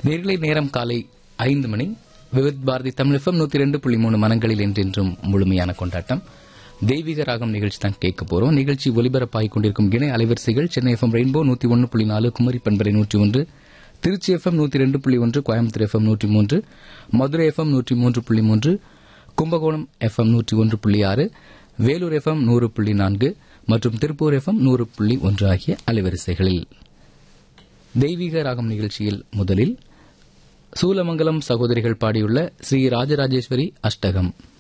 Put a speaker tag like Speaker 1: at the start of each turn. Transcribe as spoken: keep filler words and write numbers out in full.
Speaker 1: நேர்களை நேரம் காலை ஐந்து மணி. விவித் பாரதி தமிழ் எஃப்எம் நூத்தி ரெண்டு புள்ளி மூணு மனங்களில் என்றென்றும் முழுமையான கொண்டாட்டம். தெய்வீக ராகம் நிகழ்ச்சி தான் கேட்க போறோம். நிகழ்ச்சி ஒலிபரப்பாகிக் கொண்டிருக்கும் இணை அலைவரிசைகள் சென்னை எஃப்எம் ரெயின்போ நூத்தி ஒன்று புள்ளி நாலு, குமரி பண்பரை நூற்றி ஒன்று, திருச்சி எஃப்எம் நூத்தி ரெண்டு புள்ளி ஒன்று, கோயம்புத்தூர் எஃப்எம் நூற்றி மூன்று, மதுரை எஃப்எம் நூற்றி மூன்று புள்ளி மூன்று, கும்பகோணம் எஃப்எம் நூற்றி ஒன்று புள்ளி ஆறு, வேலூர் எஃப்எம் நூறு புள்ளி நான்கு மற்றும் திருப்பூர் எஃப்எம் நூறு புள்ளி ஒன்று ஆகிய அலைவரிசைகளில் தெய்வீக ராகம் நிகழ்ச்சியில் முதலில் சூலமங்கலம் சகோதரிகள் பாடியுள்ள ஸ்ரீ ராஜராஜேஸ்வரி அஷ்டகம்.